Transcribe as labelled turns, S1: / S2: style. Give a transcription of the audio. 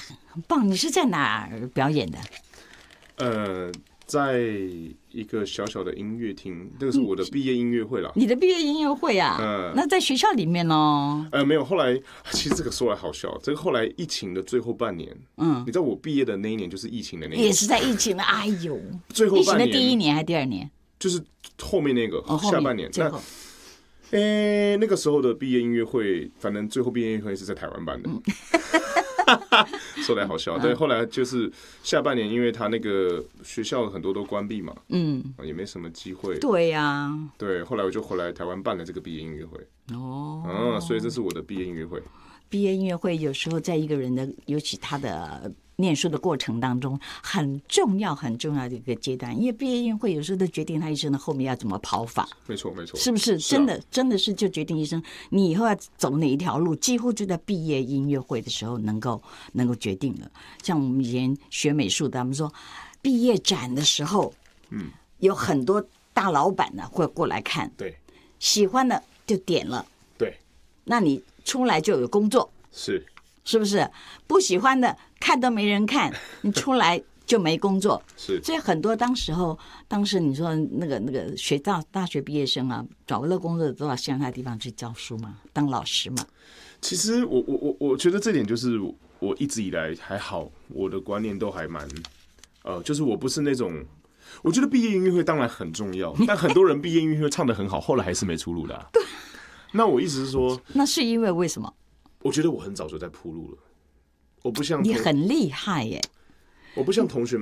S1: 很棒！你是在哪儿表演的？
S2: 在一个小小的音乐厅，那个是我的毕业音乐会啦。
S1: 你的毕业音乐会啊？那在学校里面哦。
S2: 没有，后来其实这个说来好笑，这个后来疫情的最后半年，你知道我毕业的那一年就是疫情的那一年，
S1: 也是在疫情的，哎呦，
S2: 最后半年，
S1: 疫情的第1年还是第2年？
S2: 就是后面那个下半年。那个时候的毕业音乐会，反正最后毕业音乐会是在台湾办的。说来好笑，对，后来就是下半年，因为他那个学校很多都关闭嘛，也没什么机会。
S1: 对呀，
S2: 对，后来我就回来台湾办了这个毕业音乐会。所以这是我的毕业音乐会。
S1: 毕业音乐会有时候在一个人的，尤其他的念书的过程当中，很重要的一个阶段，因为毕业音乐会有时候都决定他一生的后面要怎么跑法。
S2: 没错，
S1: 是不是？真的是就决定一生你以后要走哪一条路，几乎就在毕业音乐会的时候能够决定了。像我们以前学美术的，他们说毕业展的时候，有很多大老板呢会过来看，
S2: 对，
S1: 喜欢的就点了，
S2: 对，
S1: 那你出来就有工作，是不是？不喜欢的看都没人看，你出来就没工作。
S2: 是，
S1: 所以很多当时你说那个大学毕业生啊，找不到工作都到乡下地方去教书嘛，当老师嘛。
S2: 其实我觉得这点就是我一直以来还好，我的观念都还蛮就是我不是那种。我觉得毕业音乐会当然很重要，但很多人毕业音乐会唱得很好，后来还是没出路的啊。那我意思是说，
S1: 那是因为什么？
S2: 我觉得我很早就在铺路了，我不像
S1: 你很厉害耶，
S2: 我不像同学们。